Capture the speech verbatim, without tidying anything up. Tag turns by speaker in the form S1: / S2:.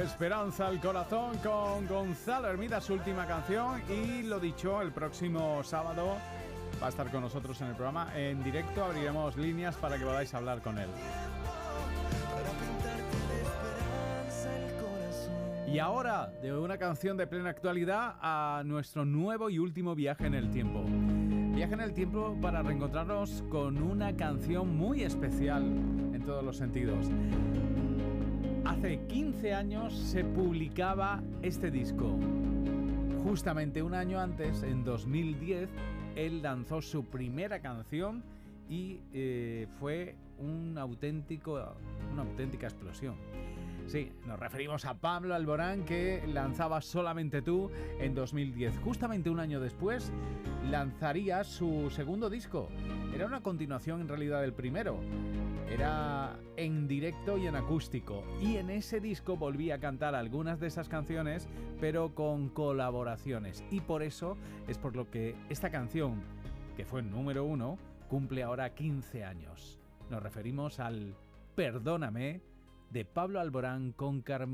S1: Esperanza al corazón con Gonzalo Hermida, su última canción. Y lo dicho, el próximo sábado va a estar con nosotros en el programa en directo. Abriremos líneas para que podáis hablar con él. Y ahora, de una canción de plena actualidad a nuestro nuevo y último viaje en el tiempo. Viaje en el tiempo para reencontrarnos con una canción muy especial en todos los sentidos. Hace quince años se publicaba este disco. Justamente un año antes, en dos mil diez, él lanzó su primera canción y eh, fue un auténtico, una auténtica explosión. Sí, nos referimos a Pablo Alborán, que lanzaba Solamente tú en dos mil diez. Justamente un año después lanzaría su segundo disco. Era una continuación en realidad del primero. Era en directo y en acústico. Y en ese disco volvía a cantar algunas de esas canciones, pero con colaboraciones. Y por eso es por lo que esta canción, que fue número uno, cumple ahora quince años. Nos referimos al Perdóname de Pablo Alborán con Carmen.